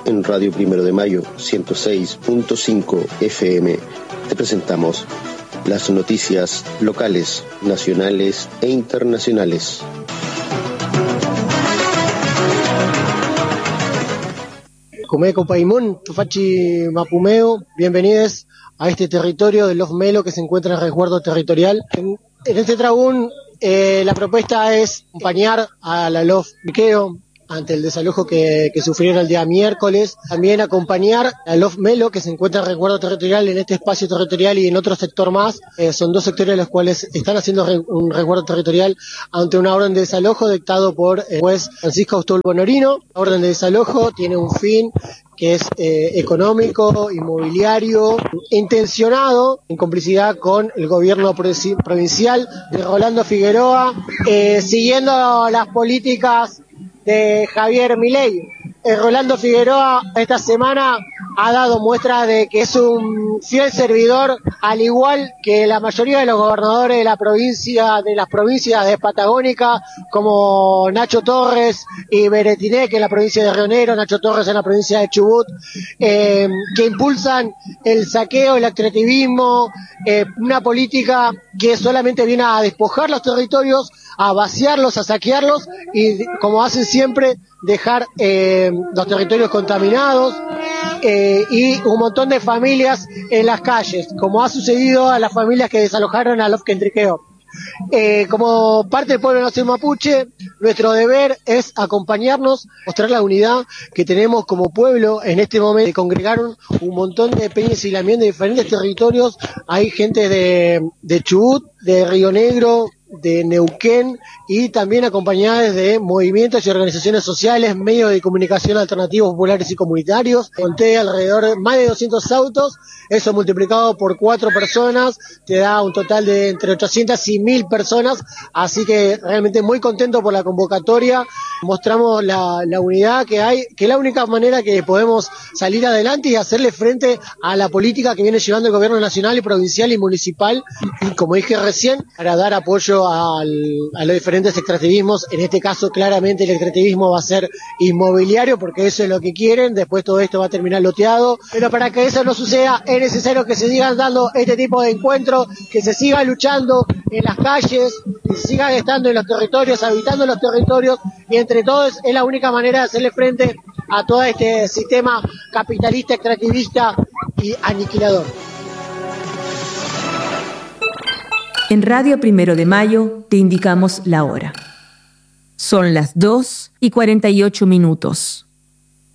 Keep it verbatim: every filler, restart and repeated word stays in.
en Radio Primero de Mayo ciento seis punto cinco F M te presentamos las noticias locales, nacionales e internacionales. Cumeco Paimón, Tufachi Mapumeo, bienvenidos a este territorio de Los Melo que se encuentra en resguardo territorial. En, en este trabún eh, la propuesta es acompañar a la Lof Miqueo ante el desalojo que, que sufrieron el día miércoles, también acompañar a Lof Melo que se encuentra en resguardo territorial en este espacio territorial y en otro sector más. Eh, son dos sectores los cuales están haciendo re, un resguardo territorial ante una orden de desalojo dictado por el juez Francisco Austol Bonorino. La orden de desalojo tiene un fin que es eh, económico, inmobiliario, intencionado en complicidad con el gobierno provincial de Rolando Figueroa, eh, siguiendo las políticas de Javier Milei. Eh, Rolando Figueroa esta semana ha dado muestra de que es un fiel servidor, al igual que la mayoría de los gobernadores de la provincia, de las provincias de Patagónica, como Nacho Torres y Beretiné, que en la provincia de Río Negro, Nacho Torres en la provincia de Chubut, eh, que impulsan el saqueo, el extractivismo, eh, una política que solamente viene a despojar los territorios, a vaciarlos, a saquearlos y, como hacen siempre, dejar eh, los territorios contaminados eh, y un montón de familias en las calles, como ha sucedido a las familias que desalojaron a Lof Kentriqueo. Eh, como parte del pueblo nación mapuche, nuestro deber es acompañarnos, mostrar la unidad que tenemos como pueblo en este momento. Congregaron un montón de peñas y lamián de diferentes territorios. Hay gente de, de Chubut, de Río Negro, de Neuquén y también acompañadas de movimientos y organizaciones sociales, medios de comunicación alternativos, populares y comunitarios. Conté alrededor de más de doscientos autos, eso multiplicado por cuatro personas te da un total de entre ochocientas y mil personas, así que realmente muy contento por la convocatoria. Mostramos la, la unidad que hay, que es la única manera que podemos salir adelante y hacerle frente a la política que viene llevando el gobierno nacional y provincial y municipal, y como dije recién, para dar apoyo Al, a los diferentes extractivismos. En este caso claramente el extractivismo va a ser inmobiliario porque eso es lo que quieren, después todo esto va a terminar loteado, pero para que eso no suceda es necesario que se sigan dando este tipo de encuentros, que se siga luchando en las calles, que se sigan estando en los territorios, habitando los territorios, y entre todos es la única manera de hacerle frente a todo este sistema capitalista, extractivista y aniquilador. En Radio Primero de Mayo te indicamos la hora. Son las dos y cuarenta y ocho minutos.